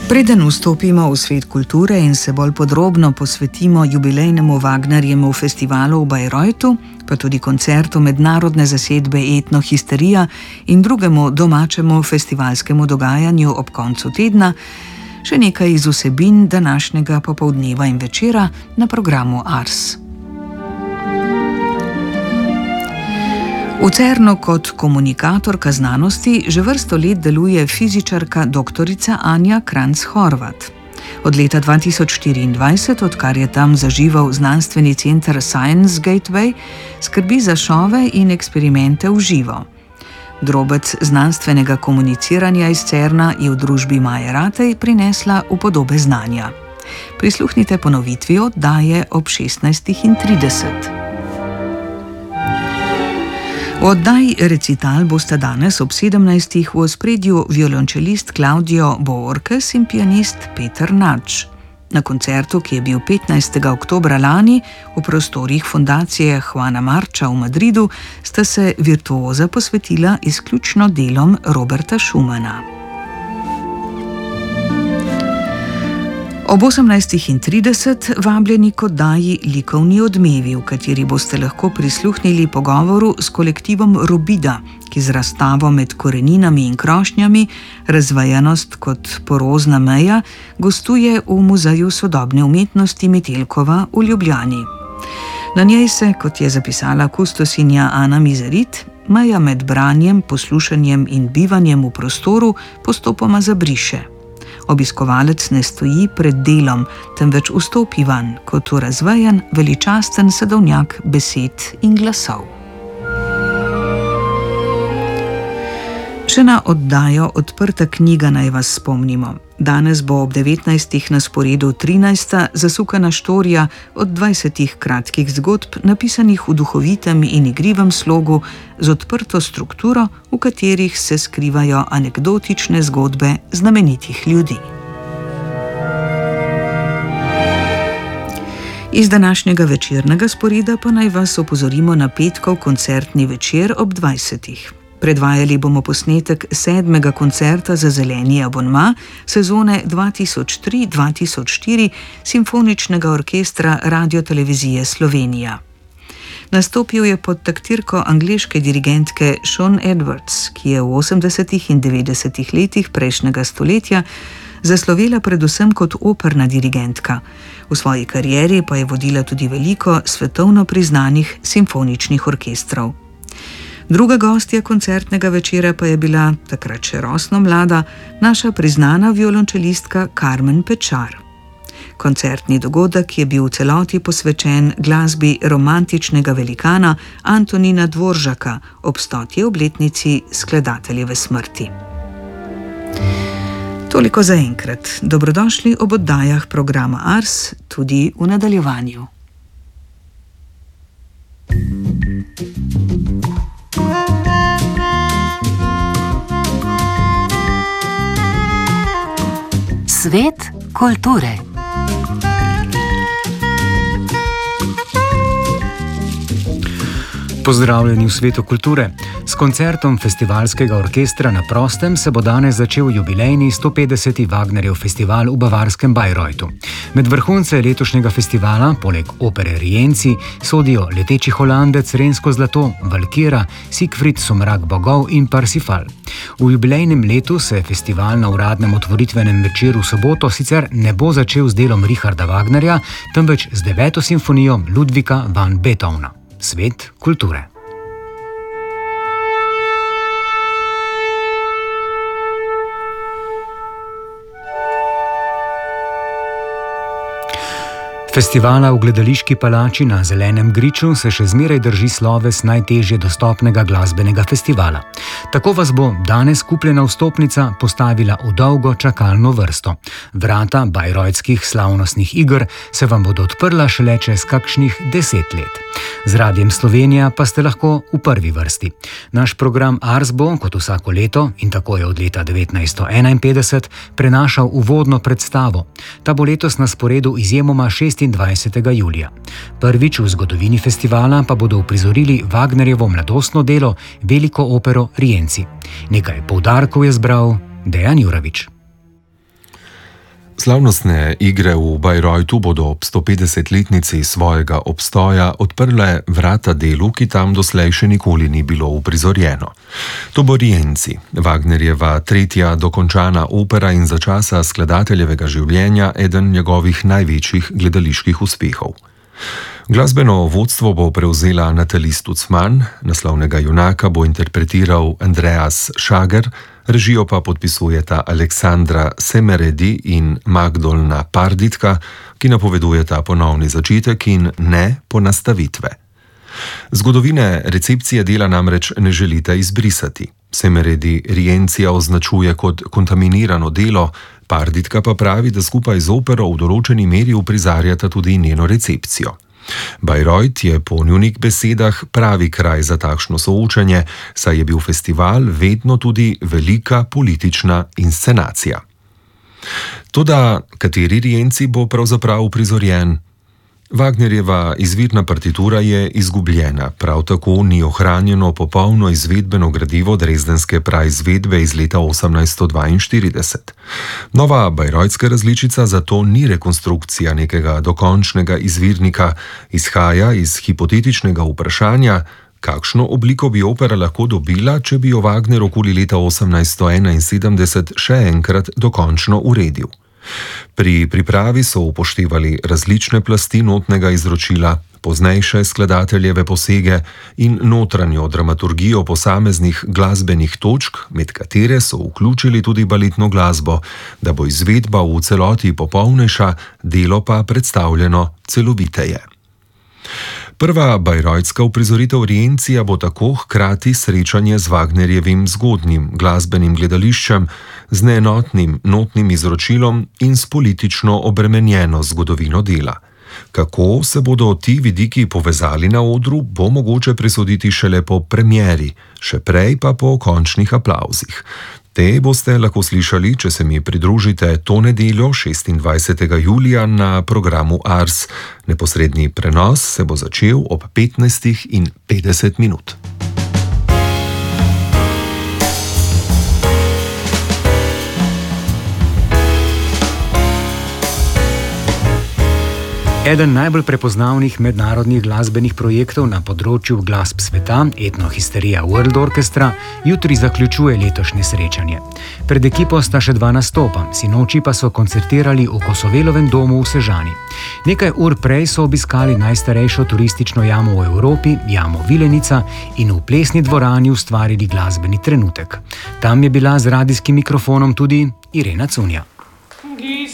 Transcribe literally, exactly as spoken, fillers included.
Preden vstopimo v svet kulture in se bolj podrobno posvetimo jubilejnemu Wagnerjevemu festivalu v Bayreuthu, pa tudi koncertu mednarodne zasedbe Etnohisterija in drugemu domačemu festivalskemu dogajanju ob koncu tedna, še nekaj iz vsebin današnjega popoldneva in večera na programu Ars. V Cernu kot komunikatorka znanosti že vrsto let deluje fizičarka doktorica Anja Kranjc-Horvat. Od leta dva tisoč štiriindvajset, odkar je tam zažival znanstveni center Science Gateway, skrbi za šove in eksperimente v živo. Drobec znanstvenega komuniciranja iz Cerna je v družbi Maje Ratej prinesla v podobe znanja. Prisluhnite ponovitvi oddaje ob šestnajstih trideset. V oddaji Recital bosta danes ob sedemnajstih v ospredju violončelist Claudio Boorkes in pianist Peter Nagy. Na koncertu, ki je bil petnajstega oktobra lani v prostorih fundacije Juana Marcha v Madridu, sta se virtuoza posvetila izključno delom Roberta Schumana. Ob osemnajstih trideset vabljeni k oddaji Likovni odmevi, v kateri boste lahko prisluhnili pogovoru s kolektivom Robida, ki z razstavo Med koreninami in krošnjami, razvajenost kot porozna meja, gostuje v Muzeju sodobne umetnosti Metelkova v Ljubljani. Na njej se, kot je zapisala kustosinja Ana Mizerit, meja med branjem, poslušanjem in bivanjem v prostoru postopoma zabriše. Obiskovalec ne stoji pred delom, temveč vstopi vanj kot v razvejen, veličasten sadovnjak besed in glasov. Še na oddajo Odprta knjiga naj vas spomnimo. Danes bo ob devetnajstih na sporedu trinajsta zasukana štorija od dvajsetih kratkih zgodb, napisanih v duhovitem in igrivem slogu z odprto strukturo, v katerih se skrivajo anekdotične zgodbe znamenitih ljudi. Iz današnjega večernega sporeda pa naj vas opozorimo na petkov koncertni večer ob dvajsetih. Predvajali bomo posnetek sedmega koncerta za zeleni abonma sezone dva tisoč tri dva tisoč štiri Simfoničnega orkestra Radiotelevizije Slovenija. Nastopil je pod taktirko angleške dirigentke Shawn Edwards, ki je v osemdesetih in devetdesetih letih prejšnjega stoletja zaslovela predvsem kot operna dirigentka. V svoji karieri pa je vodila tudi veliko svetovno priznanih simfoničnih orkestrov. Druga gostja koncertnega večera pa je bila, takrat še rosno mlada, naša priznana violončelistka Carmen Pečar. Koncertni dogodek je bil v celoti posvečen glasbi romantičnega velikana Antonina Dvoržaka ob stoti obletnici skladateljeve smrti. Toliko za enkrat. Dobrodošli ob oddajah programa Ars tudi v nadaljevanju. Svet kulture. Pozdravljeni v svetu kulture. S koncertom Festivalskega orkestra na prostem se bo danes začel jubilejni sto petdeseti Wagnerjev festival v bavarskem Bayreuthu. Med vrhunce letošnjega festivala, poleg opere Rienzi, sodijo Leteči Holandec, Rensko zlato, Valkira, Siegfried, Somrak bogov in Parsifal. V jubilejnem letu se festival na uradnem otvoritvenem večeru v soboto sicer ne bo začel z delom Richarda Wagnerja, temveč z deveto simfonijo Ludvika van Beethovna. Svet kulture. Festivala v gledališki palači na Zelenem griču se še zmeraj drži sloves najtežje dostopnega glasbenega festivala. Tako vas bo danes kupljena vstopnica postavila v dolgo čakalno vrsto. Vrata bajrojtskih slavnostnih iger se vam bodo odprla šele čez kakšnih deset let. Z Radiem Slovenija pa ste lahko v prvi vrsti. Naš program Ars bo, kot vsako leto, in tako je od leta devetnajststo enainpetdeset, prenašal uvodno predstavo. Ta bo letos na sporedu izjemoma šestindvajsetega julija. Prvič v zgodovini festivala pa bodo uprizorili Wagnerjevo mladostno delo, veliko opero Rienzi. Nekaj poudarkov je zbral Dejan Juravič. Slavnostne igre v Bayreuthu bodo ob stopetdesetletnici svojega obstoja odprle vrata delu, ki tam doslej še nikoli ni bilo uprizorjeno. To bo Rienzi, Wagnerjeva tretja dokončana opera in za časa skladateljevega življenja eden njegovih največjih gledaliških uspehov. Glasbeno vodstvo bo prevzela Nathalie Stutzmann, naslovnega junaka bo interpretiral Andreas Schager, režijo pa podpisujeta Aleksandra Semeredi in Magdolna Parditka, ki napovedujeta ponovni začetek in ne ponastavitve. Zgodovine recepcije dela namreč ne želite izbrisati. Semeredi Rienzija označuje kot kontaminirano delo, Parditka pa pravi, da skupaj z opero v določeni meri uprizarjata tudi njeno recepcijo. Bayreuth je po njunih besedah pravi kraj za takšno soočanje, saj je bil festival vedno tudi velika politična inscenacija. Toda kateri Rienzi bo pravzaprav uprizorjen? Wagnerjeva izvirna partitura je izgubljena, prav tako ni ohranjeno popolno izvedbeno gradivo dresdenske praizvedbe iz leta osemnajststo dvainštirideset. Nova bayreuthska različica zato ni rekonstrukcija nekega dokončnega izvirnika, izhaja iz hipotetičnega vprašanja, kakšno obliko bi opera lahko dobila, če bi jo Wagner okoli leta osemnajststo enainsedemdeset še enkrat dokončno uredil. Pri pripravi so upoštevali različne plasti notnega izročila, poznejše skladateljeve posege in notranjo dramaturgijo posameznih glasbenih točk, med katere so vključili tudi baletno glasbo, da bo izvedba v celoti popolnejša, delo pa predstavljeno celoviteje. Prva bayreuthska uprizoritev Rienzija bo tako hkrati srečanje z Wagnerjevim zgodnjim glasbenim gledališčem, z neenotnim notnim izročilom in s politično obremenjeno zgodovino dela. Kako se bodo ti vidiki povezali na odru, bo mogoče presoditi šele po premieri, še prej pa po končnih aplavzih. Te boste lahko slišali, če se mi pridružite to nedeljo, šestindvajsetega julija, na programu Ars. Neposredni prenos se bo začel ob petnajstih in petdeset minut. Eden najbolj prepoznavnih mednarodnih glasbenih projektov na področju glasb sveta, Etnohisterija World Orchestra, jutri zaključuje letošnje srečanje. Pred ekipo sta še dva nastopa, sinoči pa so koncertirali v Kosovelovem domu v Sežani. Nekaj ur prej so obiskali najstarejšo turistično jamo v Evropi, jamo Vilenica, in v plesni dvorani ustvarili glasbeni trenutek. Tam je bila z radijskim mikrofonom tudi Irena Cunja.